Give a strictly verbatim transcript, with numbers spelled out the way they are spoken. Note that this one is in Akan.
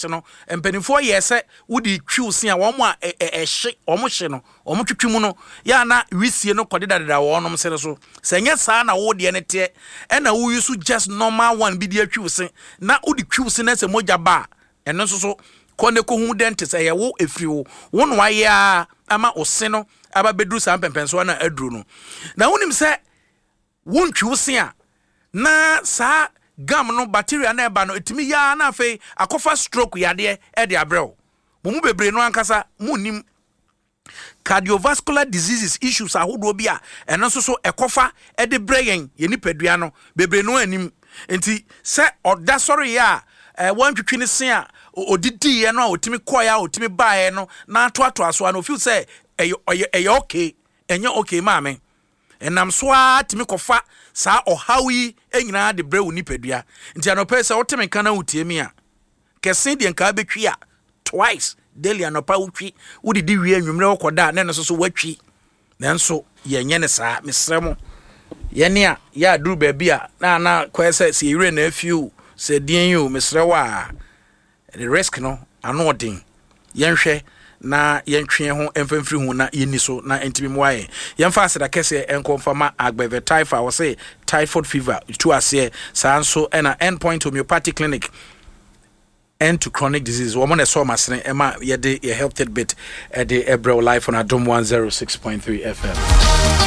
ase no empanifo ye se wodi twiusen a wo mo a ehye wo mo hye no wo mo twetwimu no ya na wisie no kode dadada wo nom se so se nye saa na wo de ne te e na wo use just normal one bi de atwiusen na wodi twiusen na se moja ba eno so so kone ko hu dentist e ye wo efiri wo wo no aye a ama ose no aba bedru sa pempenso na adru no na wonim se won twiusen a na sa gam no bacteria na eba no etimi ya na afei akofa stroke yade e de abrel mumu bebre no ankasa munim cardiovascular diseases issues ahodo bi a eno so so ekofa e de brain ye nipadua no bebre no anim enti se oda sorry ya eh wantwetwe ne se a odidi ye no a otimi koya otimi baaye no na ato ato aso no feel say eyo eyo okay enye okay maame enam so a timi kofa sa ohawi enyina de brew nipadua nti anopa se woteme kana wutie mi a kese de nka betwi a twice daily anopa wutwi wudidi wie anwumre wokoda na no so so watwi nanso yenye ne saa mesremo yene a ya duru ba bia na na kwese se yire na afiu se dien yu mesrewa the risk no ano odin yenhwe na yentwe ho emfamfiri hu na yeni so na entimi mwaye yemfa aseda kese enkonfama agbeve typhoid I say typhoid fever to ase sanso na endpoint homeopathic clinic end to chronic disease wo mo na so masene ema ye de ye health bit e de ebrew life on Adom one oh six point three F M.